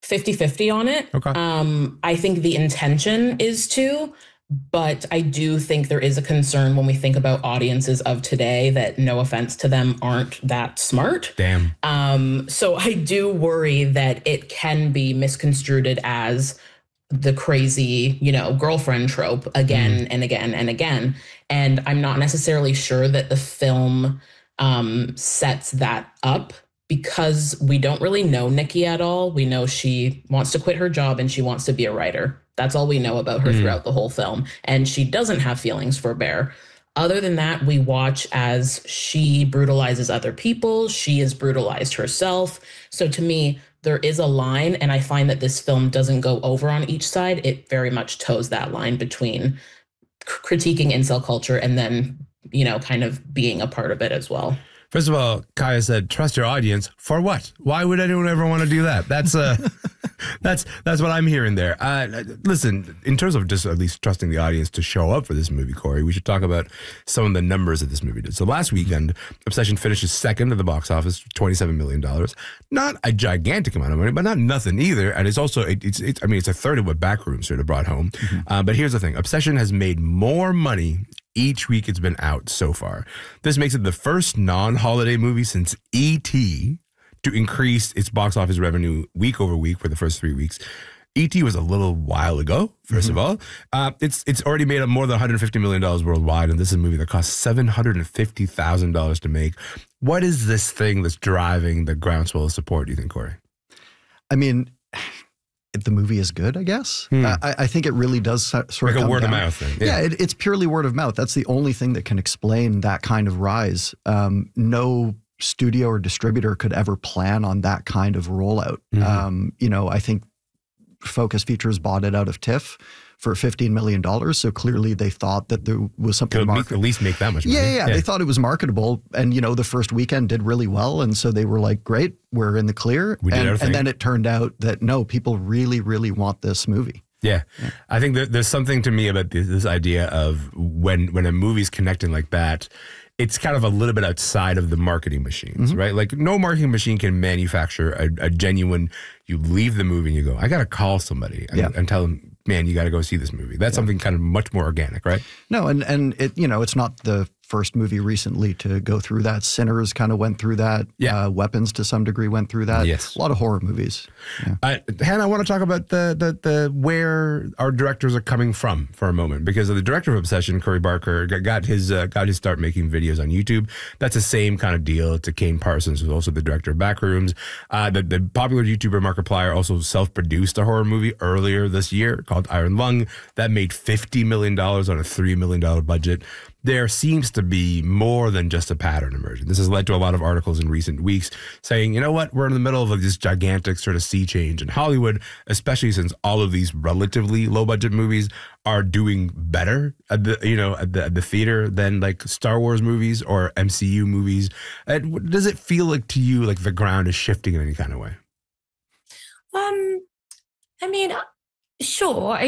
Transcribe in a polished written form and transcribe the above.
50-50 on it. Okay. I think the intention is to, but I do think there is a concern when we think about audiences of today that, no offense to them, aren't that smart. Damn. So I do worry that it can be misconstrued as the crazy, girlfriend trope again and again and again. And I'm not necessarily sure that the film sets that up, because we don't really know Nikki at all. We know she wants to quit her job and she wants to be a writer. That's all we know about her throughout the whole film. And she doesn't have feelings for Bear. Other than that, we watch as she brutalizes other people. She is brutalized herself. So to me, there is a line, and I find that this film doesn't go over on each side. It very much toes that line between critiquing incel culture and then, kind of being a part of it as well. First of all, Kaya said, trust your audience. For what? Why would anyone ever want to do that? That's that's what I'm hearing there. Listen, in terms of just at least trusting the audience to show up for this movie, Corey, we should talk about some of the numbers that this movie did. So last weekend, Obsession finishes second at the box office, $27 million. Not a gigantic amount of money, but not nothing either. And it's also, it's a third of what Backrooms sort of brought home. But here's the thing. Obsession has made more money each week it's been out so far. This makes it the first non-holiday movie since E.T. to increase its box office revenue week over week for the first 3 weeks. E.T. was a little while ago, first of all. It's already made up more than $150 million worldwide, and this is a movie that cost $750,000 to make. What is this thing that's driving the groundswell of support, do you think, Corey? I mean, the movie is good, I guess. I think it really does sort of like a come word down. of mouth thing. Yeah, it's purely word of mouth. That's the only thing that can explain that kind of rise. No studio or distributor could ever plan on that kind of rollout. I think Focus Features bought it out of TIFF for $15 million. So clearly they thought that there was something Could at least make that much money. Yeah. They thought it was marketable. And, the first weekend did really well. And so they were like, great, we're in the clear. We did everything. And then it turned out that, no, people really, really want this movie. Yeah. I think there's something to me about this idea of when a movie's connecting like that, it's kind of a little bit outside of the marketing machines, right? Like no marketing machine can manufacture a genuine, you leave the movie and you go, I got to call somebody and tell them, man, you got to go see this movie. That's something kind of much more organic, right? No, and it, it's not the first movie recently to go through that. Sinners kind of went through that. Weapons to some degree went through that. Yes. A lot of horror movies. Yeah. Hannah, I want to talk about the where our directors are coming from for a moment, because the director of Obsession, Corey Barker, got his start making videos on YouTube. That's the same kind of deal to Kane Parsons, who's also the director of Backrooms. The popular YouTuber Markiplier also self-produced a horror movie earlier this year called Iron Lung that made $50 million on a $3 million budget. There seems to be more than just a pattern emerging. This has led to a lot of articles in recent weeks saying, you know what, we're in the middle of this gigantic sort of sea change in Hollywood, especially since all of these relatively low budget movies are doing better at the theater than like Star Wars movies or MCU movies. Does it feel like to you like the ground is shifting in any kind of way? I mean, sure.